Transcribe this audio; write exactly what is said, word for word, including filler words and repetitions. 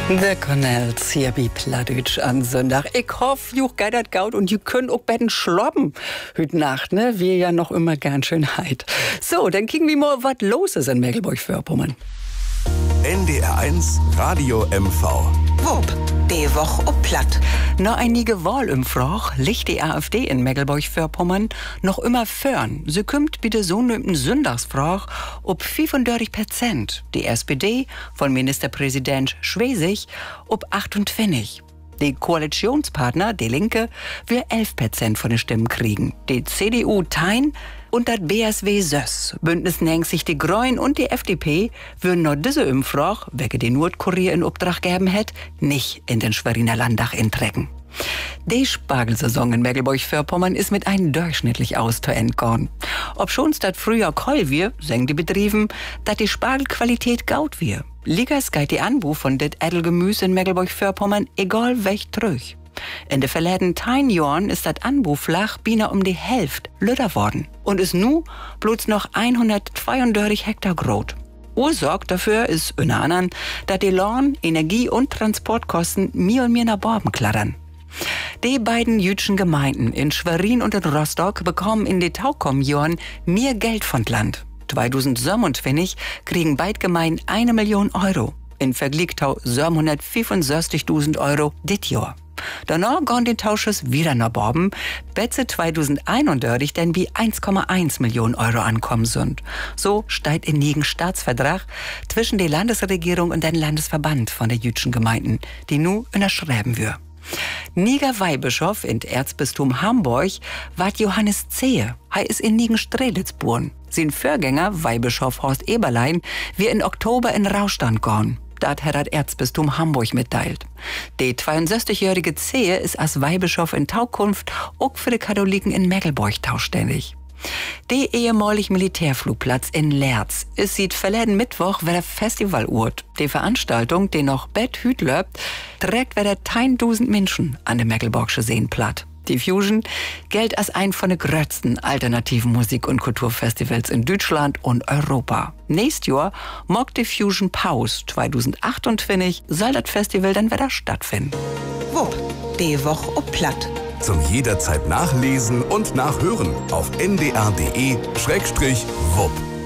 The Connells hier bei Plattdeutsch an Sonntag. Ich hoffe, juch geidert gaut und ihr könnt auch betten schlobben. Hüt Nacht, ne? Wir ja noch immer ganz schön heit. So, dann kicken wir mal, was los ist in Mecklenburg-Vorpommern. N D R eins Radio M V. Wupp, die Woche ob Platt. Noch einige Wahl im Froch liegt die AfD in Mecklenburg-Vorpommern noch immer fern. Sie kommt bitte so nömten Sündagsfroch ob fünfunddreißig Prozent. Die S P D von Ministerpräsident Schwesig ob achtundzwanzig. Die Koalitionspartner, die Linke, will elf Prozent von den Stimmen kriegen. Die C D U tein und das B S W Söss. Bündnis nennt sich die Grünen und die F D P würden noch diese Umfrage, welche die Nordkurier in Auftrag gegeben hat, nicht in den Schweriner Landtag intrecken. Die Spargelsaison in Mecklenburg-Vorpommern ist mit einem durchschnittlich aus zu Ende gegangen. Ob schon statt früher Keul wir, sagen die Betrieben, dass die Spargelqualität gaut wir. Liegers geht die Anbau von dit Edelgemüse in Mecklenburg-Vorpommern egal welch trüch. In de verleden tein Jahren ist das Anbau flach bina um die Hälfte lüder worden und ist nu bloß noch hundertzweiunddreißig Hektar groß. Ursache dafür ist unter anderem, dass die Lohn, Energie- und Transportkosten mir und mir nach Borben klattern. Die beiden jüdischen Gemeinden in Schwerin und in Rostock bekommen in den Taukomm-Jahren mehr Geld von Land. zweitausendsiebenundzwanzig kriegen beide Gemeinden eine Million Euro. In Vergleich zu siebenhundertfünfundsechzigtausend Euro dit Jahr. Danach gehen die Tausches wieder nach Borben, Betze zweitausendeinunddreißig denn wie eins Komma eins Millionen Euro ankommen sind. So steht in nigen Staatsvertrag zwischen der Landesregierung und dem Landesverband von der jüdischen Gemeinden, die nu unterschreiben wir. Niger Weihbischof in Erzbistum Hamburg war Johannes Zehe. Er ist in Nigen-Strelitz geboren. Sein Vorgänger, Weihbischof Horst Eberlein, wir in Oktober in Rauchstand gegangen. Das hat das Erzbistum Hamburg mitteilt. Der zweiundsechzigjährige Zehe ist als Weihbischof in Taukunft auch für die Katholiken in Mecklenburg tauständig. Der ehemalige Militärflugplatz in Lerz ist seit verleden Mittwoch wieder Festivalort. Die Veranstaltung, die noch Bett hüt löbt, trägt wieder tausend Menschen an dem Mecklenburgische Seen platt. Die Fusion gilt als ein von den größten alternativen Musik- und Kulturfestivals in Deutschland und Europa. Nächstes Jahr mag die Fusion Pause. zweitausendachtundzwanzig soll das Festival dann wieder stattfinden. Wupp, die Woche ob Platt. Zum jederzeit nachlesen und nachhören auf n d r punkt d e Schrägstrich wupp.